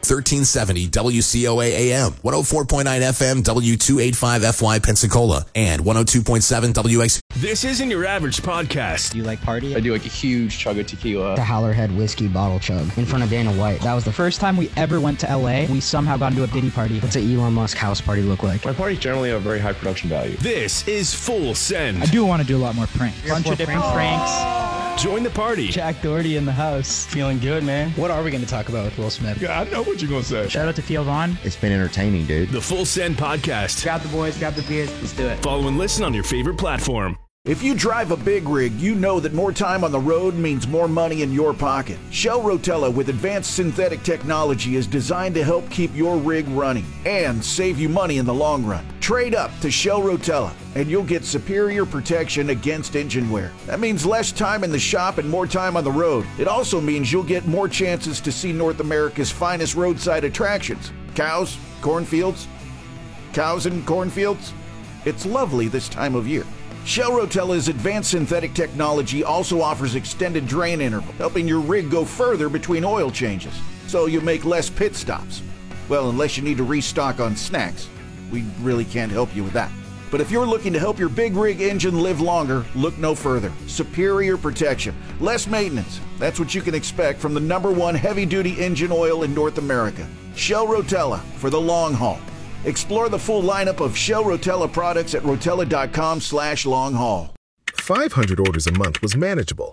1370 WCOA AM, 104.9 FM W285FY Pensacola, and 102.7 WX. This isn't your average podcast. Do you like party? I do like a huge chug of tequila. The Howlerhead whiskey bottle chug in front of Dana White. That was the first time we ever went to LA. We somehow got into a Diddy party. What's an Elon Musk house party look like? My parties generally have a very high production value. This is Full Send. I do want to do a lot more pranks. Bunch of different pranks. Join the party. Jack Doherty in the house. Feeling good, man. What are we going to talk about with Will Smith? Yeah, I know what you're going to say. Shout out to Theo Vaughn. It's been entertaining, dude. The Full Send podcast. Grab the boys, grab the beers, let's do it. Follow and listen on your favorite platform. If you drive a big rig, you know that more time on the road means more money in your pocket. Shell Rotella with advanced synthetic technology is designed to help keep your rig running and save you money in the long run. Trade up to Shell Rotella and you'll get superior protection against engine wear. That means less time in the shop and more time on the road. It also means you'll get more chances to see North America's finest roadside attractions. Cows, cornfields, cows and cornfields. It's lovely this time of year. Shell Rotella's advanced synthetic technology also offers extended drain interval, helping your rig go further between oil changes, so you make less pit stops. Well, unless you need to restock on snacks. We really can't help you with that. But if you're looking to help your big rig engine live longer, look no further. Superior protection, less maintenance. That's what you can expect from the #1 heavy-duty engine oil in North America. Shell Rotella for the long haul. Explore the full lineup of Shell Rotella products at rotella.com/long-haul. 500 orders a month was manageable.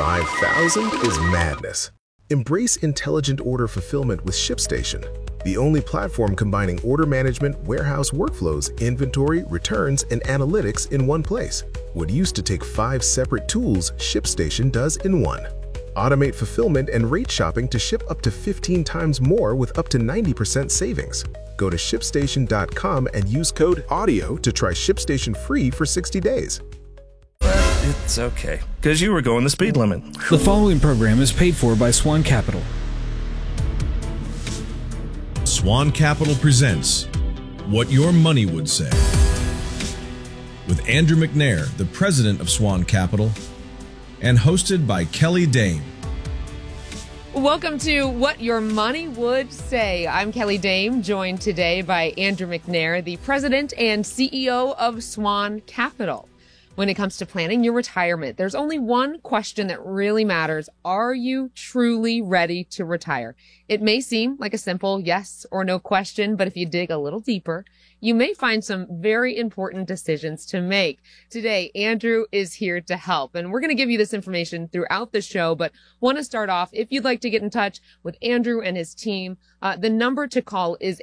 5,000 is madness. Embrace intelligent order fulfillment with ShipStation, the only platform combining order management, warehouse workflows, inventory, returns, and analytics in one place. What used to take 5 separate tools, ShipStation does in one. Automate fulfillment and rate shopping to ship up to 15 times more with up to 90% savings. Go to ShipStation.com and use code AUDIO to try ShipStation free for 60 days. It's okay, because you were going the speed limit. The following program is paid for by Swan Capital. Swan Capital presents What Your Money Would Say with Andrew McNair, the president of Swan Capital, and hosted by Kelly Dame. Welcome to What Your Money Would Say. I'm Kelly Dame, joined today by Andrew McNair, the president and CEO of Swan Capital. When it comes to planning your retirement, there's only one question that really matters. Are you truly ready to retire? It may seem like a simple yes or no question, but if you dig a little deeper, you may find some very important decisions to make. Today, Andrew is here to help, and we're going to give you this information throughout the show, but want to start off, if you'd like to get in touch with Andrew and his team, the number to call is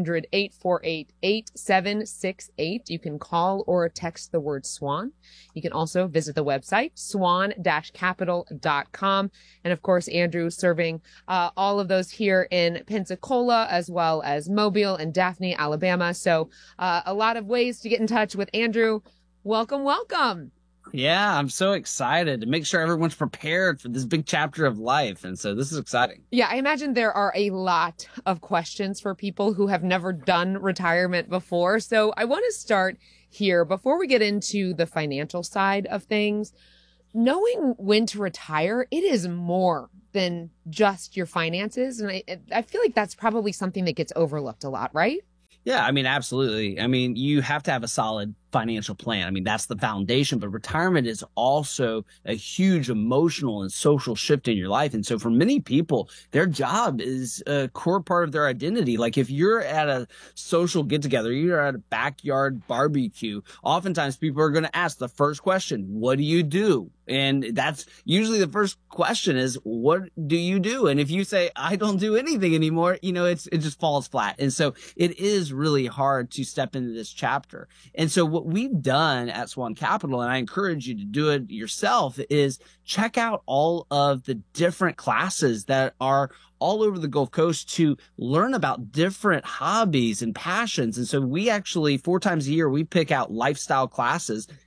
800-848-8768. You can call or text the word SWAN. You can also visit the website, swan-capital.com. And of course, Andrew serving all of those here in Pensacola, as well as Mobile and Daphne, Alabama. So a lot of ways to get in touch with Andrew. Welcome, welcome. Yeah, I'm so excited to make sure everyone's prepared for this big chapter of life. And so this is exciting. Yeah, I imagine there are a lot of questions for people who have never done retirement before. So I want to start here before we get into the financial side of things. Knowing when to retire, it is more than just your finances. And I feel like that's probably something that gets overlooked a lot, right? Yeah, I mean, absolutely. I mean, you have to have a solid financial plan. I mean, that's the foundation, but retirement is also a huge emotional and social shift in your life. And so for many people, their job is a core part of their identity. Like if you're at a social get together, you're at a backyard barbecue, oftentimes people are going to ask the first question, what do you do? And that's usually the first question is, what do you do? And if you say, I don't do anything anymore, you know, it just falls flat. And so it is really hard to step into this chapter. And so what we've done at Swan Capital, and I encourage you to do it yourself, is check out all of the different classes that are all over the Gulf Coast to learn about different hobbies and passions. And so we actually 4 times a year, we pick out lifestyle classes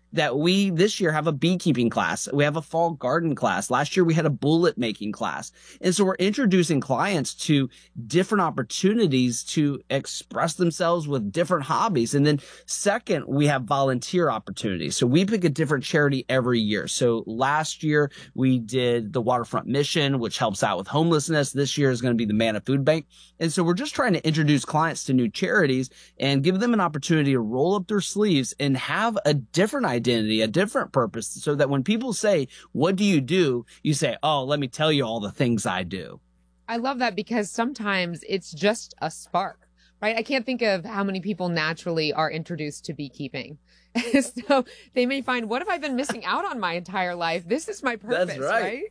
that we this year have a beekeeping class. We have a fall garden class. Last year we had a bullet making class. And so we're introducing clients to different opportunities to express themselves with different hobbies. And then second, we have volunteer opportunities. So we pick a different charity every year. So last year we did the Waterfront Mission, which helps out with homelessness. This year is going to be the Manna Food Bank. And so we're just trying to introduce clients to new charities and give them an opportunity to roll up their sleeves and have a different identity, a different purpose, so that when people say, what do? You say, oh, let me tell you all the things I do. I love that because sometimes it's just a spark, right? I can't think of how many people naturally are introduced to beekeeping. So they may find, what have I been missing out on my entire life? This is my purpose, That's right?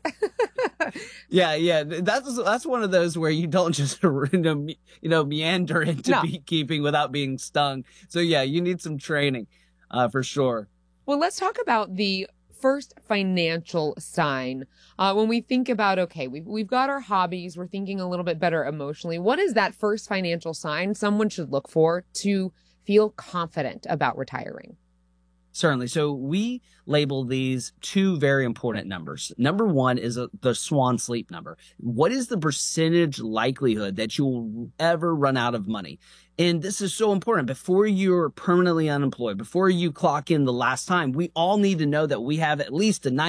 Yeah. That's one of those where you don't just meander into beekeeping without being stung. So yeah, you need some training for sure. Well, let's talk about the first financial sign. When we think about, okay, we've got our hobbies, we're thinking a little bit better emotionally. What is that first financial sign someone should look for to feel confident about retiring? Certainly. So we label these two very important numbers. Number one is the Swan Sleep number. What is the percentage likelihood that you will ever run out of money? And this is so important. Before you're permanently unemployed, before you clock in the last time, we all need to know that we have at least a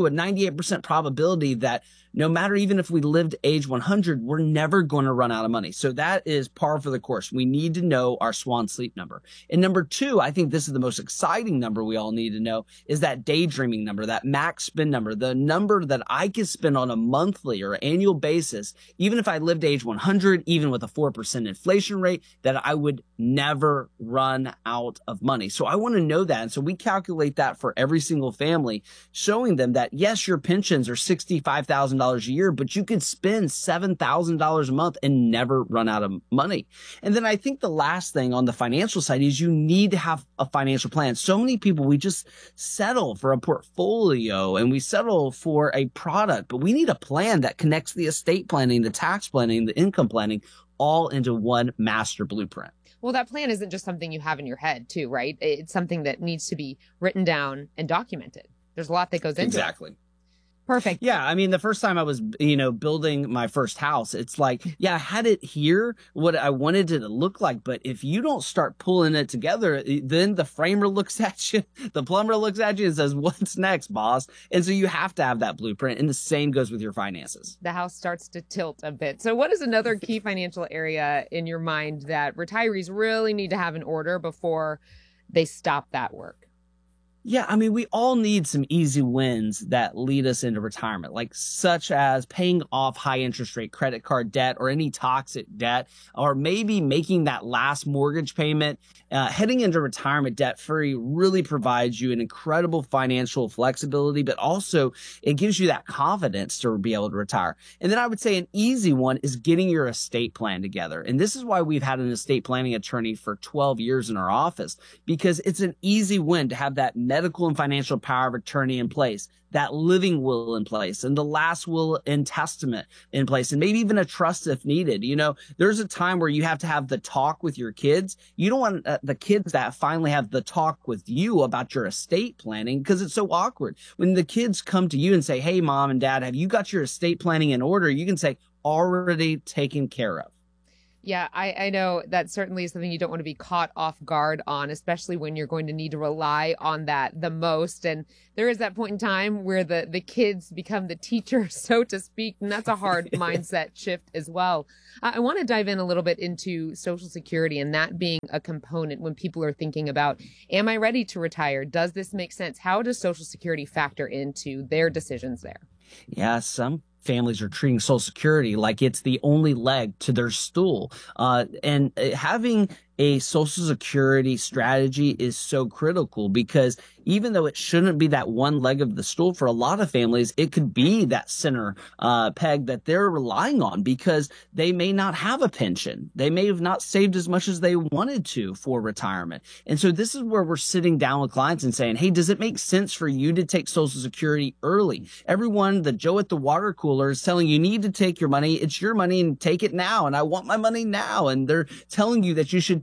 98% probability that no matter even if we lived age 100, we're never going to run out of money. So that is par for the course. We need to know our Swan Sleep number. And number two, I think this is the most exciting number we all need to know, is that daydreaming number, that max spend number, the number that I can spend on a monthly or annual basis, even if I lived age 100, even with a 4% inflation rate, that I would never run out of money. So I want to know that. And so we calculate that for every single family, showing them that yes, your pensions are $65,000 a year, but you could spend $7,000 a month and never run out of money. And then I think the last thing on the financial side is you need to have a financial plan. So many people, we just settle for a portfolio and we settle for a product, but we need a plan that connects the estate planning, the tax planning, the income planning, all into one master blueprint. Well, that plan isn't just something you have in your head too, right? It's something that needs to be written down and documented. There's a lot that goes into it. Exactly. Perfect. Yeah. I mean, the first time I was, building my first house, it's like, yeah, I had it here, what I wanted it to look like. But if you don't start pulling it together, then the framer looks at you, the plumber looks at you and says, what's next, boss? And so you have to have that blueprint. And the same goes with your finances. The house starts to tilt a bit. So what is another key financial area in your mind that retirees really need to have in order before they stop that work? Yeah, I mean, we all need some easy wins that lead us into retirement, like such as paying off high interest rate credit card debt or any toxic debt, or maybe making that last mortgage payment. Heading into retirement debt free really provides you an incredible financial flexibility, but also it gives you that confidence to be able to retire. And then I would say an easy one is getting your estate plan together. And this is why we've had an estate planning attorney for 12 years in our office, because it's an easy win to have that medical and financial power of attorney in place, that living will in place, and the last will and testament in place, and maybe even a trust if needed. There's a time where you have to have the talk with your kids. You don't want the kids that finally have the talk with you about your estate planning, because it's so awkward. When the kids come to you and say, hey, mom and dad, have you got your estate planning in order? You can say, already taken care of. Yeah, I know that certainly is something you don't want to be caught off guard on, especially when you're going to need to rely on that the most. And there is that point in time where the kids become the teacher, so to speak, and that's a hard mindset shift as well. I want to dive in a little bit into Social Security and that being a component when people are thinking about, am I ready to retire? Does this make sense? How does Social Security factor into their decisions there? Yeah, some families are treating Social Security like it's the only leg to their stool. And having a Social Security strategy is so critical, because even though it shouldn't be that one leg of the stool, for a lot of families, it could be that center peg that they're relying on, because they may not have a pension. They may have not saved as much as they wanted to for retirement. And so this is where we're sitting down with clients and saying, hey, does it make sense for you to take Social Security early? Everyone, the Joe at the water cooler is telling you need to take your money. It's your money and take it now. And I want my money now. And they're telling you that you should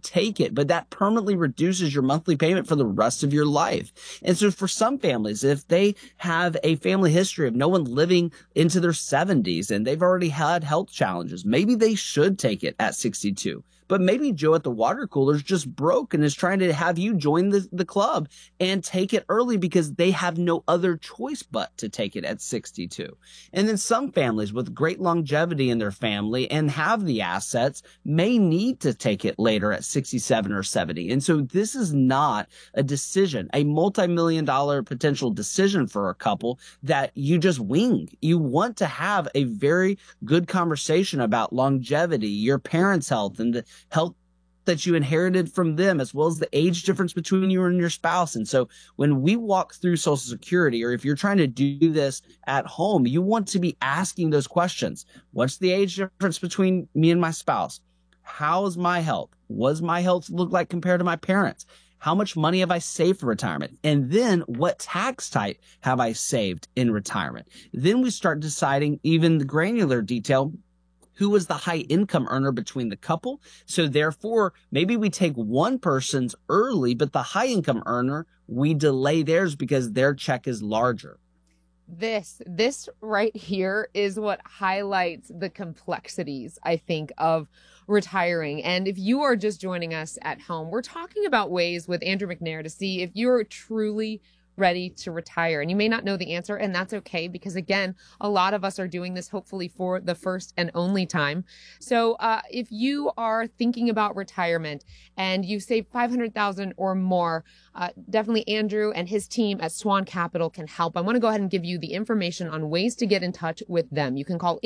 take it, but that permanently reduces your monthly payment for the rest of your life. And so for some families, if they have a family history of no one living into their 70s and they've already had health challenges, maybe they should take it at 62. But maybe Joe at the water cooler is just broke and is trying to have you join the club and take it early because they have no other choice but to take it at 62. And then some families with great longevity in their family and have the assets may need to take it later at 67 or 70. And so this is not a decision, a multi-million-dollar potential decision for a couple that you just wing. You want to have a very good conversation about longevity, your parents' health, and the health that you inherited from them, as well as the age difference between you and your spouse. And so when we walk through Social Security, or if you're trying to do this at home, you want to be asking those questions. What's the age difference between me and my spouse? How's my health? What does my health look like compared to my parents? How much money have I saved for retirement? And then what tax type have I saved in retirement? Then we start deciding even the granular detail. Who was the high income earner between the couple? So therefore, maybe we take one person's early, but the high income earner, we delay theirs because their check is larger. This right here is what highlights the complexities, I think, of retiring. And if you are just joining us at home, we're talking about ways with Andrew McNair to see if you're truly ready to retire. And you may not know the answer, and that's okay, because again, a lot of us are doing this hopefully for the first and only time. So if you are thinking about retirement and you save $500,000 or more, definitely Andrew and his team at Swan Capital can help. I want to go ahead and give you the information on ways to get in touch with them. You can call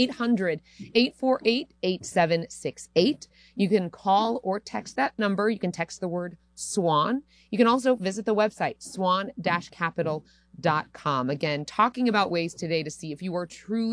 800-848-8768. You can call or text that number. You can text the word SWAN. You can also visit the website, swan-capital.com. Again, talking about ways today to see if you are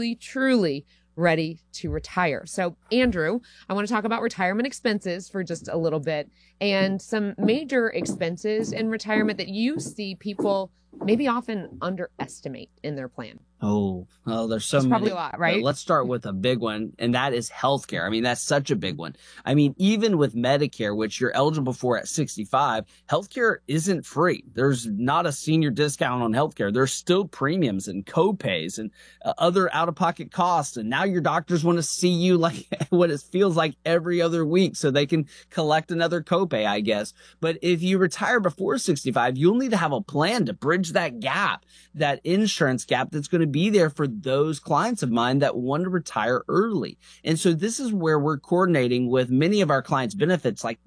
truly ready to retire. So, Andrew, I want to talk about retirement expenses for just a little bit and some major expenses in retirement that you see people maybe often underestimate in their plan. Oh, there's so many. Probably a lot, right? Let's start with a big one, and that is healthcare. I mean, that's such a big one. I mean, even with Medicare, which you're eligible for at 65, healthcare isn't free. There's not a senior discount on healthcare. There's still premiums and copays and other out-of-pocket costs. And now your doctors want to see you like what it feels like every other week so they can collect another copay, I guess. But if you retire before 65, you'll need to have a plan to bridge that gap, that insurance gap that's going to be there for those clients of mine that want to retire early. And so this is where we're coordinating with many of our clients' benefits, like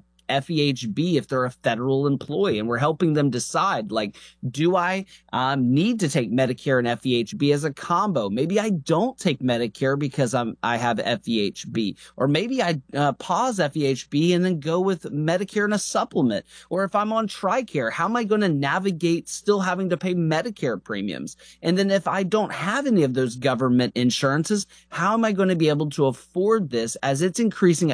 FEHB if they're a federal employee, and we're helping them decide, like, do I need to take Medicare and FEHB as a combo? Maybe I don't take Medicare because I have FEHB, or maybe I pause FEHB and then go with Medicare and a supplement. Or if I'm on TRICARE, how am I going to navigate still having to pay Medicare premiums? And then if I don't have any of those government insurances, how am I going to be able to afford this as it's increasing at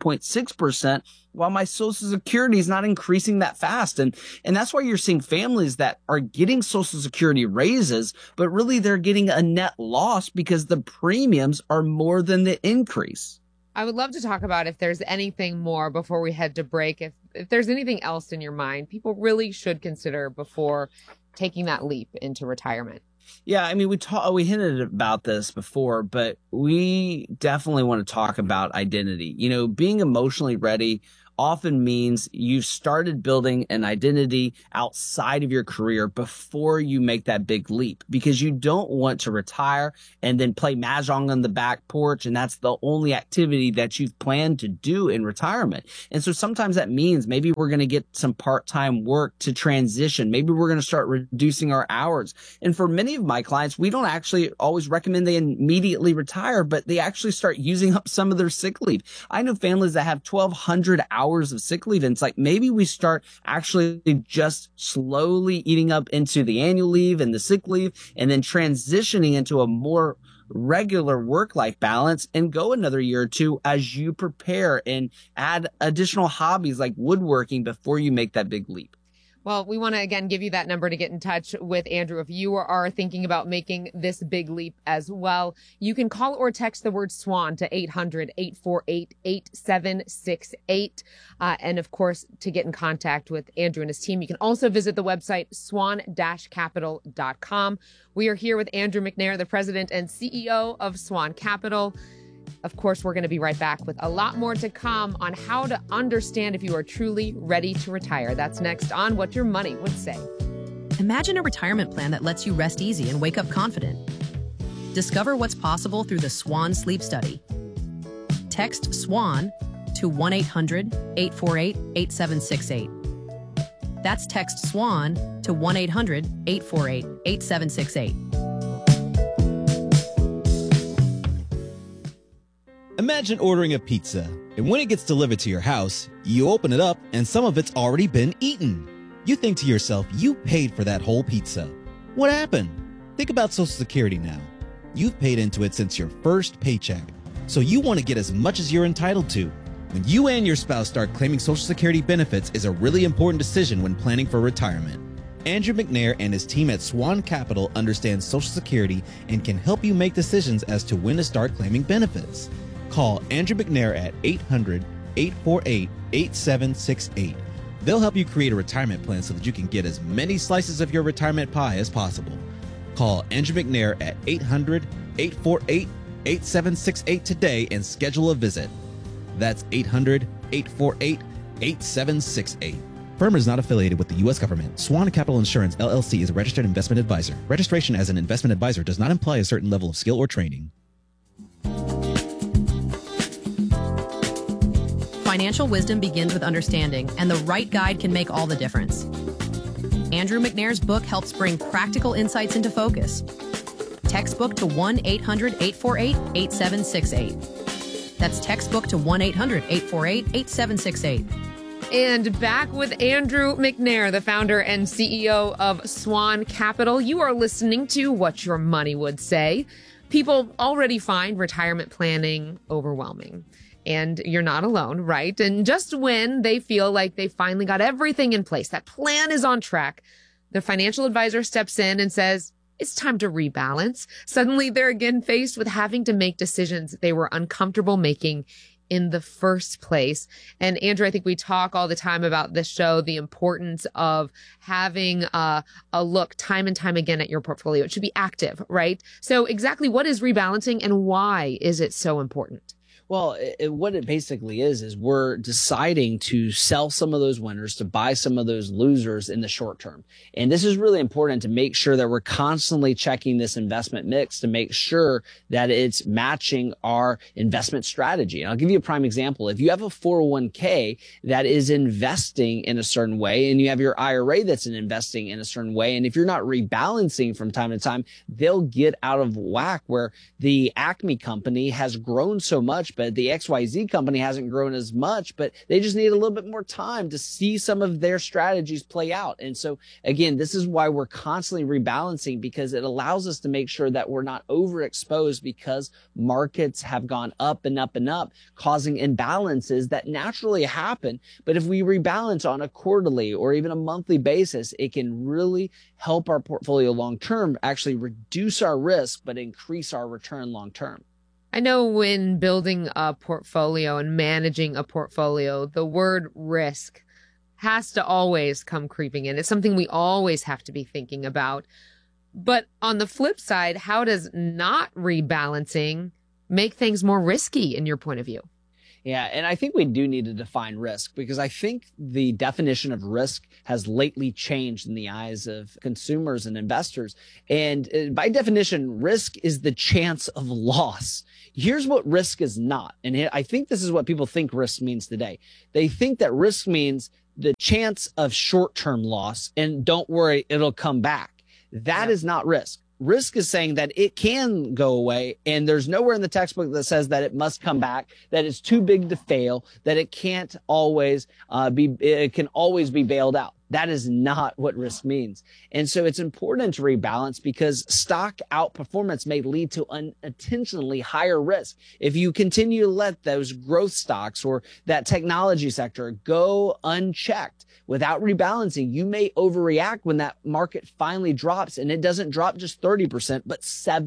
4.6%? while my Social Security is not increasing that fast. And that's why you're seeing families that are getting Social Security raises, but really they're getting a net loss because the premiums are more than the increase. I would love to talk about if there's anything more before we head to break. If there's anything else in your mind people really should consider before taking that leap into retirement. Yeah, I mean, we hinted about this before, but we definitely want to talk about identity. You know, being emotionally ready often means you've started building an identity outside of your career before you make that big leap, because you don't want to retire and then play mahjong on the back porch, and that's the only activity that you've planned to do in retirement. And so sometimes that means maybe we're going to get some part-time work to transition. Maybe we're going to start reducing our hours. And for many of my clients, we don't actually always recommend they immediately retire, but they actually start using up some of their sick leave. I know families that have 1,200 hours of sick leave, and it's like maybe we start actually just slowly eating up into the annual leave and the sick leave, and then transitioning into a more regular work-life balance and go another year or two as you prepare and add additional hobbies like woodworking before you make that big leap. Well, we want to, again, give you that number to get in touch with Andrew. If you are thinking about making this big leap as well, you can call or text the word SWAN to 800-848-8768. And of course, to get in contact with Andrew and his team, you can also visit the website swan-capital.com. We are here with Andrew McNair, the president and CEO of Swan Capital. Of course, we're going to be right back with a lot more to come on how to understand if you are truly ready to retire. That's next on What Your Money Would Say. Imagine a retirement plan that lets you rest easy and wake up confident. Discover what's possible through the Swan Sleep Study. Text SWAN to 1-800-848-8768. That's text SWAN to 1-800-848-8768. Imagine ordering a pizza, and when it gets delivered to your house, you open it up and some of it's already been eaten. You think to yourself, you paid for that whole pizza. What happened? Think about Social Security now. You've paid into it since your first paycheck, so you want to get as much as you're entitled to. When you and your spouse start claiming Social Security benefits is a really important decision when planning for retirement. Andrew McNair and his team at Swan Capital understand Social Security and can help you make decisions as to when to start claiming benefits. Call Andrew McNair at 800-848-8768. They'll help you create a retirement plan so that you can get as many slices of your retirement pie as possible. Call Andrew McNair at 800-848-8768 today and schedule a visit. That's 800-848-8768. Firm is not affiliated with the U.S. government. Swan Capital Insurance, LLC is a registered investment advisor. Registration as an investment advisor does not imply a certain level of skill or training. Financial wisdom begins with understanding, and the right guide can make all the difference. Andrew McNair's book helps bring practical insights into focus. Textbook to 1-800-848-8768. That's textbook to 1-800-848-8768. And back with Andrew McNair, the founder and CEO of Swan Capital. You are listening to What Your Money Would Say. People already find retirement planning overwhelming. And you're not alone, right? And just when they feel like they finally got everything in place, that plan is on track, the financial advisor steps in and says, it's time to rebalance. Suddenly they're again faced with having to make decisions that they were uncomfortable making in the first place. And Andrew, I think we talk all the time about this show, the importance of having a look time and time again at your portfolio. It should be active, right? So exactly what is rebalancing and why is it so important? Well, what it basically is we're deciding to sell some of those winners to buy some of those losers in the short term. And this is really important to make sure that we're constantly checking this investment mix to make sure that it's matching our investment strategy. And I'll give you a prime example. If you have a 401k that is investing in a certain way and you have your IRA that's investing in a certain way, and if you're not rebalancing from time to time, they'll get out of whack where the Acme company has grown so much, but the XYZ company hasn't grown as much, but they just need a little bit more time to see some of their strategies play out. And so again, this is why we're constantly rebalancing, because it allows us to make sure that we're not overexposed because markets have gone up and up and up, causing imbalances that naturally happen. But if we rebalance on a quarterly or even a monthly basis, it can really help our portfolio long term, actually reduce our risk, but increase our return long term. I know when building a portfolio and managing a portfolio, the word risk has to always come creeping in. It's something we always have to be thinking about. But on the flip side, how does not rebalancing make things more risky in your point of view? Yeah, and I think we do need to define risk, because I think the definition of risk has lately changed in the eyes of consumers and investors. And by definition, risk is the chance of loss. Here's what risk is not. And I think this is what people think risk means today. They think that risk means the chance of short-term loss, and don't worry, it'll come back. That is not risk. Risk is saying that it can go away, and there's nowhere in the textbook that says that it must come back, that it's too big to fail, that it can't always it can always be bailed out. That is not what risk means. And so it's important to rebalance because stock outperformance may lead to unintentionally higher risk. If you continue to let those growth stocks or that technology sector go unchecked without rebalancing, you may overreact when that market finally drops, and it doesn't drop just 30%, but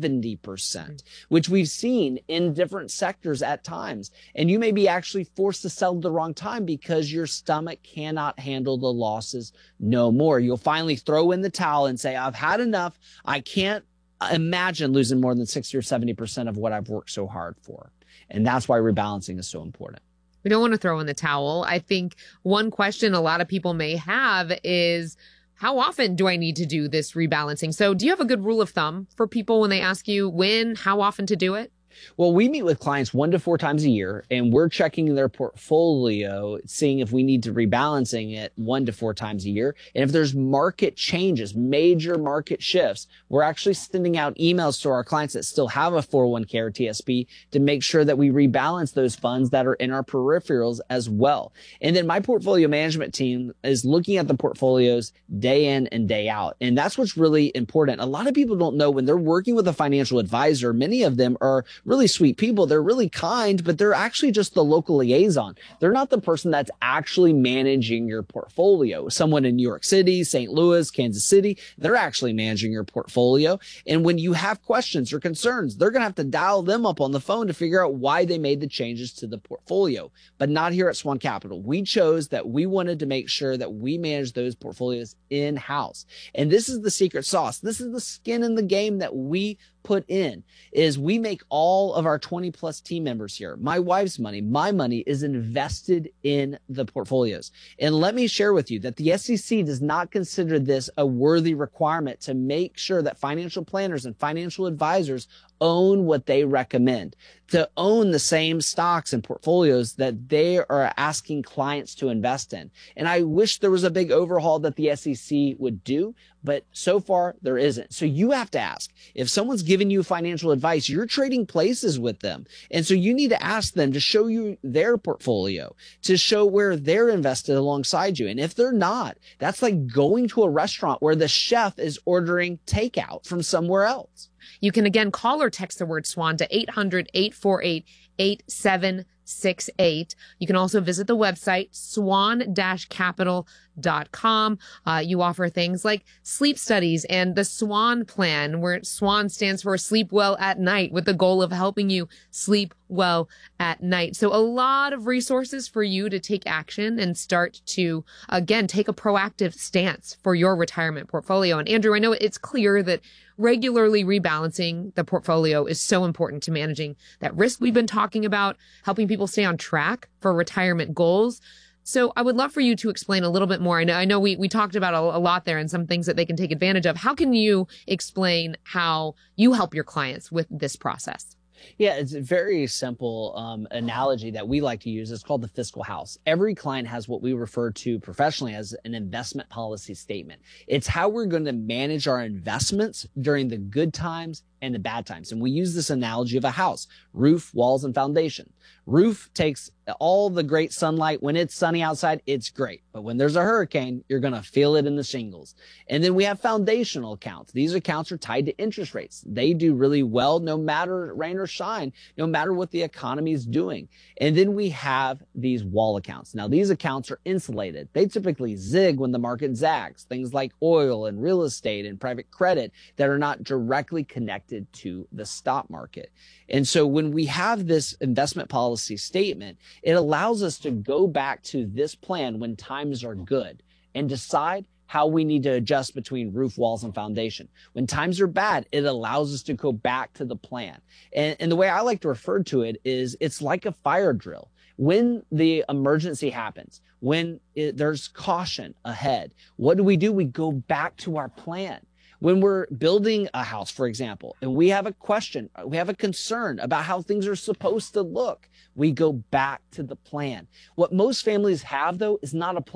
70%, which we've seen in different sectors at times. And you may be actually forced to sell at the wrong time because your stomach cannot handle the losses no more. You'll finally throw in the towel and say, I've had enough. I can't imagine losing more than 60 or 70% of what I've worked so hard for. And that's why rebalancing is so important. We don't want to throw in the towel. I think one question a lot of people may have is, how often do I need to do this rebalancing? So do you have a good rule of thumb for people when they ask you when, how often to do it? Well, we meet with clients 1 to 4 times a year, and we're checking their portfolio, seeing if we need to rebalancing it 1 to 4 times a year. And if there's market changes, major market shifts, we're actually sending out emails to our clients that still have a 401k or TSP to make sure that we rebalance those funds that are in our peripherals as well. And then my portfolio management team is looking at the portfolios day in and day out. And that's what's really important. A lot of people don't know when they're working with a financial advisor, many of them are really sweet people. They're really kind, but they're actually just the local liaison. They're not the person that's actually managing your portfolio. Someone in New York City, St. Louis, Kansas City, they're actually managing your portfolio. And when you have questions or concerns, they're going to have to dial them up on the phone to figure out why they made the changes to the portfolio. But not here at Swan Capital. We chose that we wanted to make sure that we manage those portfolios in-house. And this is the secret sauce. This is the skin in the game that we put in, is we make all of our 20 plus team members here. My wife's money, my money is invested in the portfolios. And let me share with you that the SEC does not consider this a worthy requirement to make sure that financial planners and financial advisors own what they recommend, to own the same stocks and portfolios that they are asking clients to invest in. And I wish there was a big overhaul that the SEC would do, but so far there isn't. So you have to ask, if someone's giving you financial advice, you're trading places with them. And so you need to ask them to show you their portfolio, to show where they're invested alongside you. And if they're not, that's like going to a restaurant where the chef is ordering takeout from somewhere else. You can again call or text the word SWAN to 800-848-8768. You can also visit the website swan-capital.com. You offer things like sleep studies and the SWAN plan, where SWAN stands for Sleep Well at Night, with the goal of helping you sleep well at night. So a lot of resources for you to take action and start to, again, take a proactive stance for your retirement portfolio. And Andrew, I know it's clear that regularly rebalancing the portfolio is so important to managing that risk we've been talking about, helping people stay on track for retirement goals. So I would love for you to explain a little bit more. I know we talked about a lot there and some things that they can take advantage of. How can you explain how you help your clients with this process? Yeah, it's a very simple analogy that we like to use. It's called the fiscal house. Every client has what we refer to professionally as an investment policy statement. It's how we're going to manage our investments during the good times and the bad times. And we use this analogy of a house: roof, walls, and foundation. Roof takes all the great sunlight. When it's sunny outside, it's great. But when there's a hurricane, you're going to feel it in the shingles. And then we have foundational accounts. These accounts are tied to interest rates. They do really well no matter rain or shine, no matter what the economy is doing. And then we have these wall accounts. Now, these accounts are insulated. They typically zig when the market zags. Things like oil and real estate and private credit that are not directly connected to the stock market. And so when we have this investment policy statement, it allows us to go back to this plan when times are good and decide how we need to adjust between roof, walls, and foundation. When times are bad, it allows us to go back to the plan. And the way I like to refer to it is it's like a fire drill. When the emergency happens, when there's caution ahead, what do? We go back to our plan. When we're building a house, for example, and we have a question, we have a concern about how things are supposed to look, we go back to the plan. What most families have, though, is not a plan.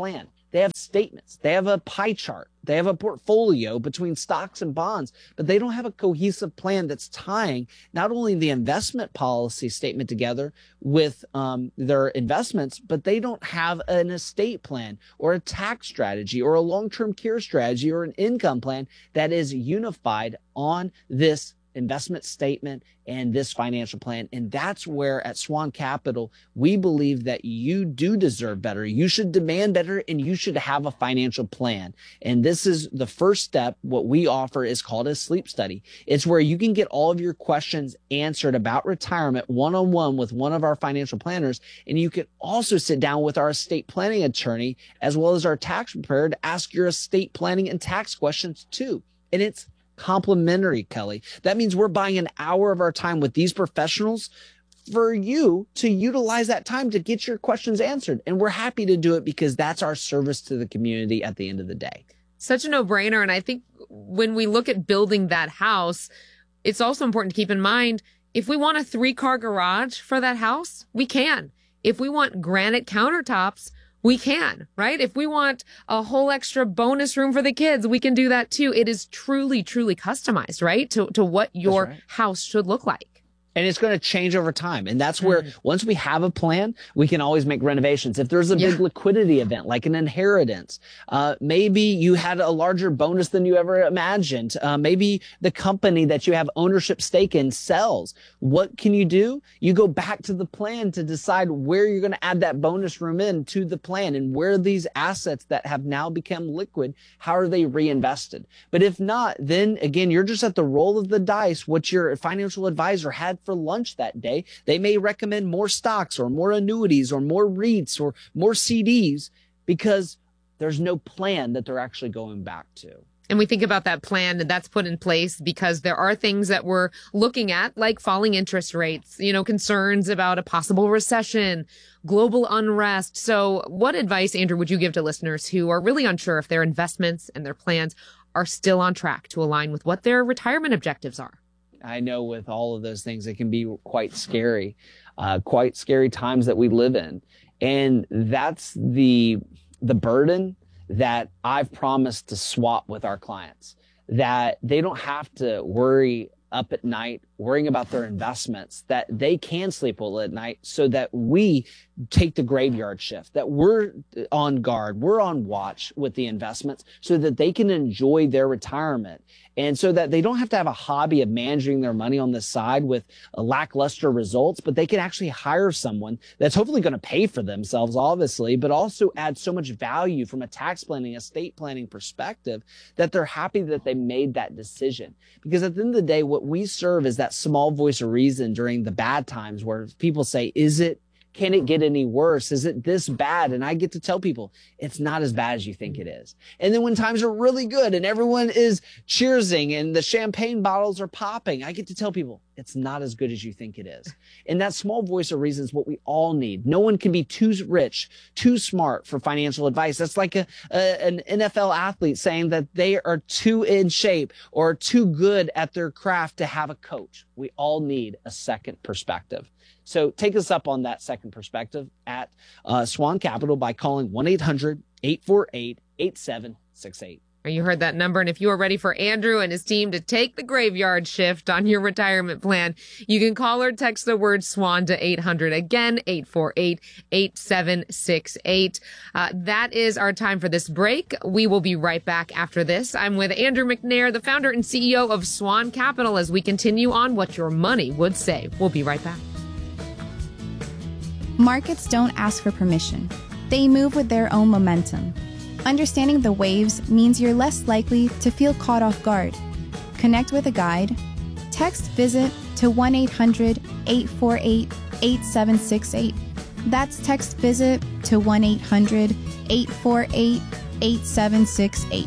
They have statements. They have a pie chart. They have a portfolio between stocks and bonds, but they don't have a cohesive plan that's tying not only the investment policy statement together with their investments, but they don't have an estate plan or a tax strategy or a long-term care strategy or an income plan that is unified on this investment statement and this financial plan. And that's where at Swan Capital, we believe that you do deserve better. You should demand better, and you should have a financial plan. And this is the first step. What we offer is called a sleep study. It's where you can get all of your questions answered about retirement one-on-one with one of our financial planners. And you can also sit down with our estate planning attorney, as well as our tax preparer, to ask your estate planning and tax questions too. And it's complimentary, Kelly. That means we're buying an hour of our time with these professionals for you to utilize that time to get your questions answered. And we're happy to do it because that's our service to the community at the end of the day. Such a no-brainer. And I think when we look at building that house, it's also important to keep in mind, if we want a 3-car garage for that house, we can. If we want granite countertops, we can, right? If we want a whole extra bonus room for the kids, we can do that too. It is truly, truly customized, right? To what your house should look like. And it's going to change over time. And that's where once we have a plan, we can always make renovations. If there's a big liquidity event, like an inheritance, maybe you had a larger bonus than you ever imagined. Maybe the company that you have ownership stake in sells. What can you do? You go back to the plan to decide where you're going to add that bonus room in to the plan, and where these assets that have now become liquid, how are they reinvested? But if not, then again, you're just at the roll of the dice what your financial advisor had for lunch that day. They may recommend more stocks or more annuities or more REITs or more CDs because there's no plan that they're actually going back to. And we think about that plan that's put in place because there are things that we're looking at, like falling interest rates, concerns about a possible recession, global unrest. So what advice, Andrew, would you give to listeners who are really unsure if their investments and their plans are still on track to align with what their retirement objectives are? I know with all of those things, it can be quite scary times that we live in. And that's the burden that I've promised to swap with our clients, that they don't have to worry up at night worrying about their investments, that they can sleep well at night, so that we take the graveyard shift, that we're on guard, we're on watch with the investments so that they can enjoy their retirement. And so that they don't have to have a hobby of managing their money on the side with lackluster results, but they can actually hire someone that's hopefully going to pay for themselves, obviously, but also add so much value from a tax planning, estate planning perspective that they're happy that they made that decision. Because at the end of the day, what we serve is that small voice of reason during the bad times where people say, can it get any worse? Is it this bad? And I get to tell people it's not as bad as you think it is. And then when times are really good and everyone is cheersing and the champagne bottles are popping, I get to tell people it's not as good as you think it is. And that small voice of reason is what we all need. No one can be too rich, too smart for financial advice. That's like an NFL athlete saying that they are too in shape or too good at their craft to have a coach. We all need a second perspective. So take us up on that second perspective at Swan Capital by calling 1-800-848-8768. You heard that number. And if you are ready for Andrew and his team to take the graveyard shift on your retirement plan, you can call or text the word SWAN to 800. Again, 848-8768. That is our time for this break. We will be right back after this. I'm with Andrew McNair, the founder and CEO of Swan Capital, as we continue on What Your Money Would Say. We'll be right back. Markets don't ask for permission. They move with their own momentum. Understanding the waves means you're less likely to feel caught off guard. Connect with a guide. Text VISIT to 1-800-848-8768. That's text VISIT to 1-800-848-8768.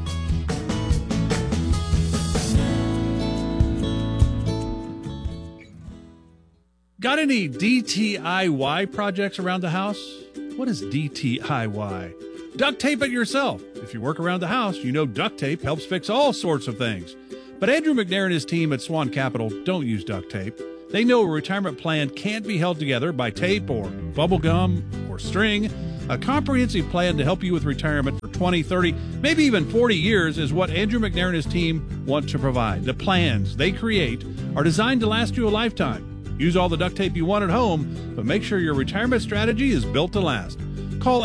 Got any DTIY projects around the house? What is DTIY? Duct tape it yourself. If you work around the house, you know duct tape helps fix all sorts of things. But Andrew McNair and his team at Swan Capital don't use duct tape. They know a retirement plan can't be held together by tape or bubble gum or string. A comprehensive plan to help you with retirement for 20, 30, maybe even 40 years is what Andrew McNair and his team want to provide. The plans they create are designed to last you a lifetime. Use all the duct tape you want at home, but make sure your retirement strategy is built to last. Call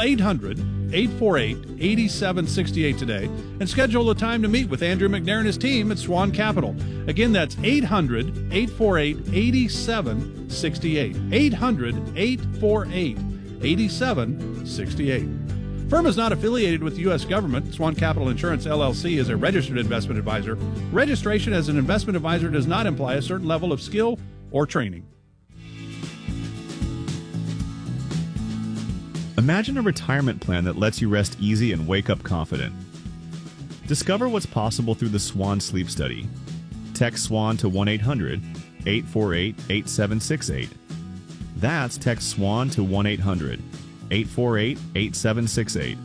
800-848-8768 today and schedule a time to meet with Andrew McNair and his team at Swan Capital. Again, that's 800-848-8768. 800-848-8768. Firm is not affiliated with the U.S. government. Swan Capital Insurance, LLC is a registered investment advisor. Registration as an investment advisor does not imply a certain level of skill or training. Imagine a retirement plan that lets you rest easy and wake up confident. Discover what's possible through the Swan Sleep Study. Text SWAN to 1-800-848-8768. That's text SWAN to 1-800-848-8768.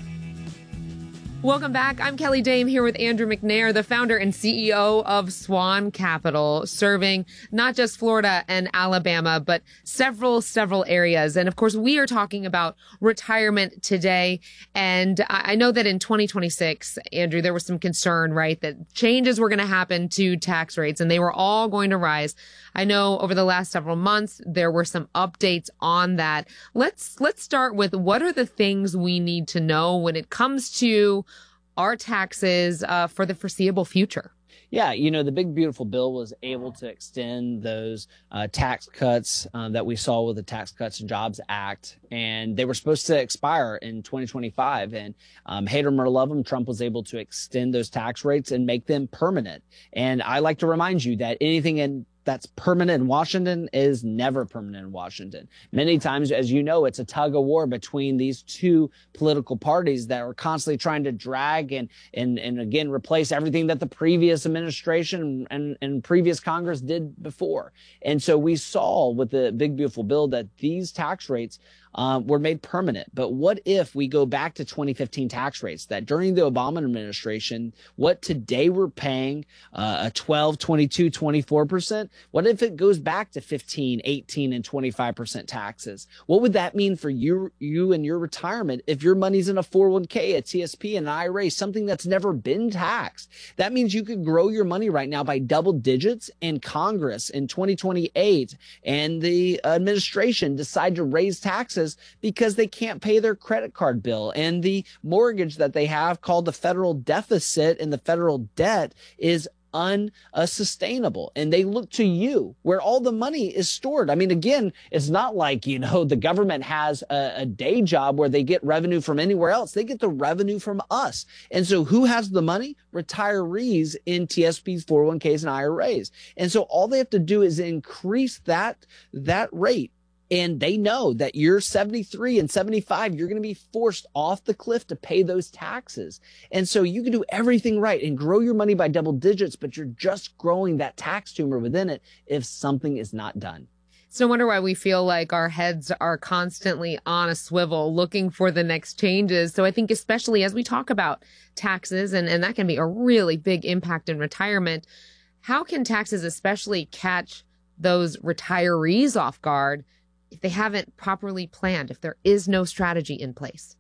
Welcome back. I'm Kelly Dame here with Andrew McNair, the founder and CEO of Swan Capital, serving not just Florida and Alabama, but several areas. And of course, we are talking about retirement today. And I know that in 2026, Andrew, there was some concern, right, that changes were going to happen to tax rates and they were all going to rise. I know over the last several months, there were some updates on that. Let's start with what are the things we need to know when it comes to our taxes for the foreseeable future. Yeah, the big beautiful bill was able to extend those tax cuts that we saw with the Tax Cuts and Jobs Act, and they were supposed to expire in 2025. And hate them or love them, Trump was able to extend those tax rates and make them permanent. And I like to remind you that anything that's permanent in Washington is never permanent in Washington. Many times, as you know, it's a tug of war between these two political parties that are constantly trying to drag and again, replace everything that the previous administration and previous Congress did before. And so we saw with the big beautiful bill that these tax rates were made permanent. But what if we go back to 2015 tax rates that during the Obama administration, what today we're paying a 12, 22, 24%? What if it goes back to 15, 18, and 25% taxes? What would that mean for you and your retirement if your money's in a 401k, a TSP, an IRA, something that's never been taxed? That means you could grow your money right now by double digits, and Congress in 2028 and the administration decide to raise taxes because they can't pay their credit card bill, and the mortgage that they have called the federal deficit and the federal debt is unsustainable. And they look to you where all the money is stored. I mean, again, it's not like, the government has a day job where they get revenue from anywhere else. They get the revenue from us. And so who has the money? Retirees in TSPs, 401ks, and IRAs. And so all they have to do is increase that rate. And they know that you're 73 and 75, you're going to be forced off the cliff to pay those taxes. And so you can do everything right and grow your money by double digits, but you're just growing that tax tumor within it if something is not done. It's no wonder why we feel like our heads are constantly on a swivel looking for the next changes. So I think especially as we talk about taxes, and that can be a really big impact in retirement, how can taxes especially catch those retirees off guard if they haven't properly planned, if there is no strategy in place?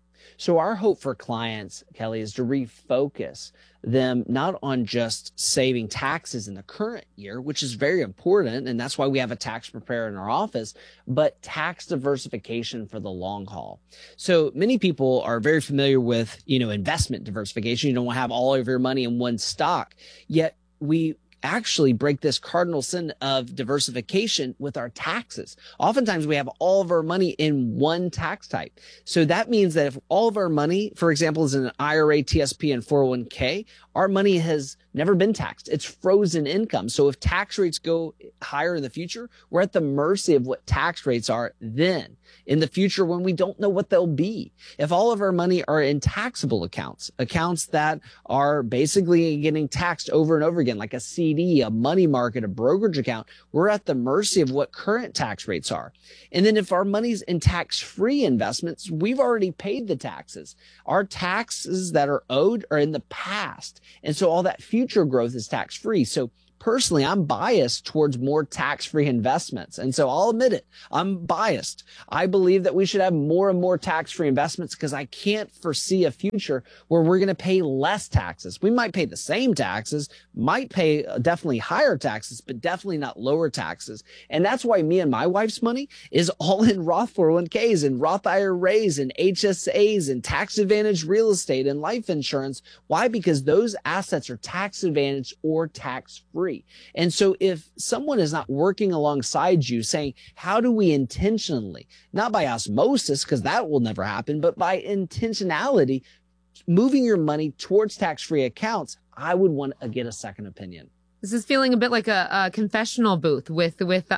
So our hope for clients, Kelly, is to refocus them not on just saving taxes in the current year, which is very important, and that's why we have a tax preparer in our office, but tax diversification for the long haul. So many people are very familiar with, investment diversification. You don't want to have all of your money in one stock, yet we actually break this cardinal sin of diversification with our taxes. Oftentimes we have all of our money in one tax type. So that means that if all of our money, for example, is in an IRA, TSP, and 401k, our money has never been taxed. It's frozen income. So if tax rates go higher in the future, we're at the mercy of what tax rates are then in the future when we don't know what they'll be. If all of our money are in taxable accounts that are basically getting taxed over and over again, like a CD, a money market, a brokerage account, we're at the mercy of what current tax rates are. And then if our money's in tax-free investments, we've already paid the taxes. Our taxes that are owed are in the past. And so all that future growth is tax-free. So personally, I'm biased towards more tax-free investments. And so I'll admit it, I'm biased. I believe that we should have more and more tax-free investments because I can't foresee a future where we're going to pay less taxes. We might pay the same taxes, might pay definitely higher taxes, but definitely not lower taxes. And that's why me and my wife's money is all in Roth 401ks and Roth IRAs and HSAs and tax advantage real estate and life insurance. Why? Because those assets are tax advantaged or tax free. And so if someone is not working alongside you saying, how do we intentionally, not by osmosis, because that will never happen, but by intentionality, moving your money towards tax-free accounts, I would want to get a second opinion. This is feeling a bit like a confessional booth with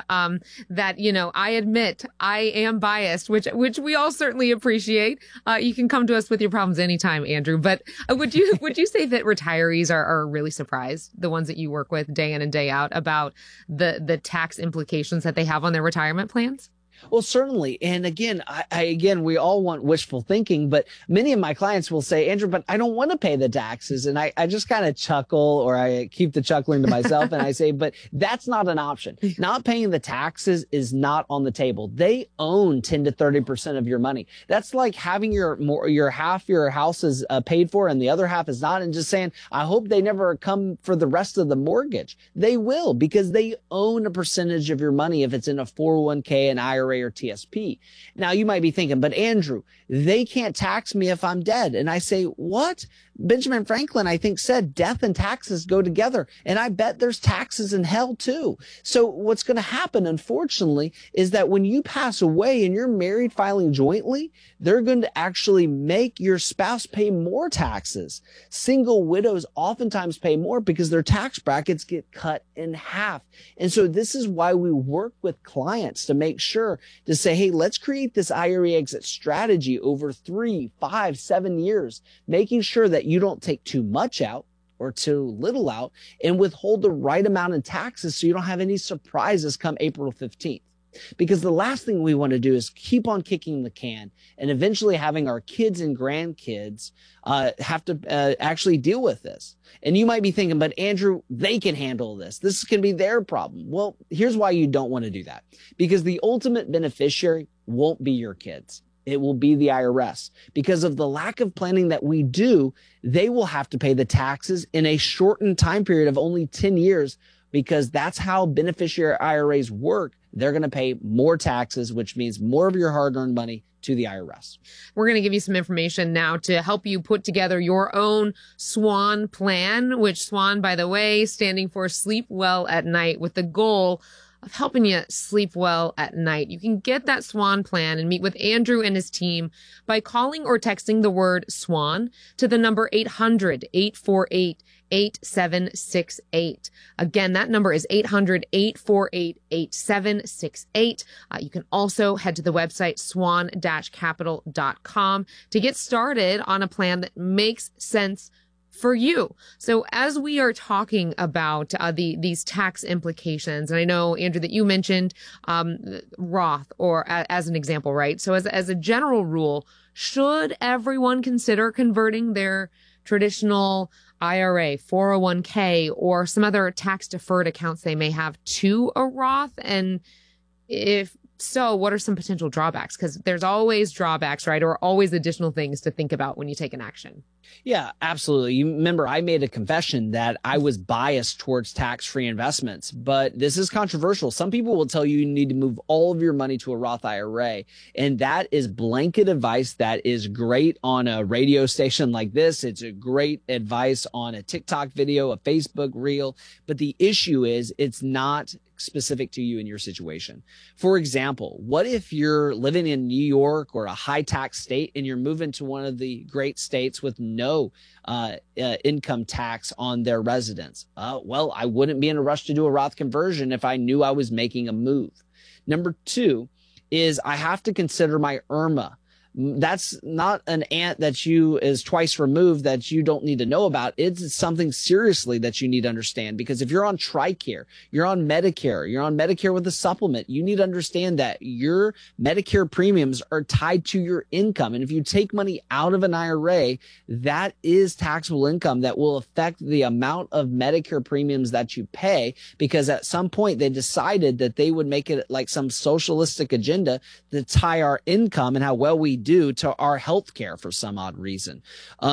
that, you know, I admit I am biased, which we all certainly appreciate. You can come to us with your problems anytime, Andrew. But would you say that retirees are really surprised, the ones that you work with day in and day out, about the tax implications that they have on their retirement plans? Well, certainly. And again, again, we all want wishful thinking, but many of my clients will say, Andrew, but I don't want to pay the taxes. And I just kind of chuckle, or I keep the chuckling to myself and I say, but that's not an option. Not paying the taxes is not on the table. They own 10 to 30% of your money. That's like having your half your house is paid for and the other half is not, and just saying, I hope they never come for the rest of the mortgage. They will, because they own a percentage of your money if it's in a 401k, an IRA, or TSP. Now you might be thinking, but Andrew, they can't tax me if I'm dead. And I say, what? Benjamin Franklin, I think, said death and taxes go together. And I bet there's taxes in hell too. So what's going to happen, unfortunately, is that when you pass away and you're married filing jointly, they're going to actually make your spouse pay more taxes. Single widows oftentimes pay more because their tax brackets get cut in half. And so this is why we work with clients to make sure to say, hey, let's create this IRA exit strategy over 3, 5, 7 years, making sure that you don't take too much out or too little out and withhold the right amount in taxes so you don't have any surprises come April 15th. Because the last thing we want to do is keep on kicking the can and eventually having our kids and grandkids have to actually deal with this. And you might be thinking, but Andrew, they can handle this. This can be their problem. Well, here's why you don't want to do that. Because the ultimate beneficiary won't be your kids. It will be the IRS. Because of the lack of planning that we do, they will have to pay the taxes in a shortened time period of only 10 years, because that's how beneficiary IRAs work. They're going to pay more taxes, which means more of your hard-earned money to the IRS. We're going to give you some information now to help you put together your own SWAN plan, which SWAN, by the way, standing for Sleep Well at Night, with the goal of helping you sleep well at night. You can get that SWAN plan and meet with Andrew and his team by calling or texting the word SWAN to the number 800-848-8768. Again, that number is 800-848-8768. You can also head to the website swan-capital.com to get started on a plan that makes sense for you. So as we are talking about these tax implications, and I know, Andrew, that you mentioned Roth or as an example, right? So as a general rule, should everyone consider converting their traditional IRA, 401k, or some other tax deferred accounts they may have to a Roth? And if so, what are some potential drawbacks? Because there's always drawbacks, right? Or always additional things to think about when you take an action. Yeah, absolutely. You remember I made a confession that I was biased towards tax-free investments, but this is controversial. Some people will tell you you need to move all of your money to a Roth IRA, and that is blanket advice that is great on a radio station like this. It's a great advice on a TikTok video, a Facebook reel, but the issue is it's not specific to you and your situation. For example, what if you're living in New York or a high tax state and you're moving to one of the great states with no income tax on their residence? Well, I wouldn't be in a rush to do a Roth conversion if I knew I was making a move. Number two is I have to consider my IRMA. that's not an aunt that you is twice removed that you don't need to know about. It's something seriously that you need to understand, because if you're on TRICARE, you're on Medicare with a supplement, you need to understand that your Medicare premiums are tied to your income. And if you take money out of an IRA, that is taxable income that will affect the amount of Medicare premiums that you pay, because at some point they decided that they would make it like some socialistic agenda to tie our income and how well we do to our health care for some odd reason.